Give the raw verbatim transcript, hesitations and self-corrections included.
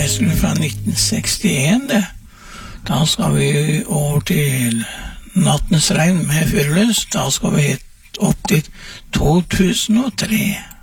Fra nitten sekstien, det. Da skal vi over til Nattens regn med Fyrløs. Da skal vi helt opp til to tusen og tre.